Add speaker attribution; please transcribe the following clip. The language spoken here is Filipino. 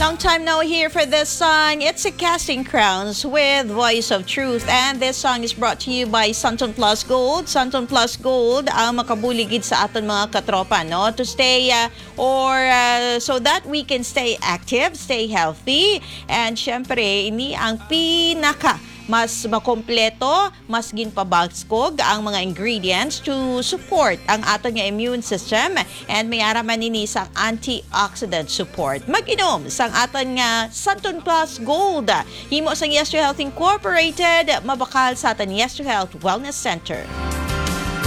Speaker 1: long time no hear for this song. It's a Casting Crowns with Voice of Truth. And this song is brought to you by Santon Plus Gold. Santon Plus Gold ang makabuligid sa aton mga katropa, no? To stay so that we can stay active, stay healthy. And syempre, ini ang mas makompleto, mas ginpabaskog ang mga ingredients to support ang aton nga immune system and may araman nini sa antioxidant support. Mag-inom sang aton nga Santon Plus Gold. Himo sang Yes to Health Incorporated, mabakal sa aton Yes to Health Wellness Center.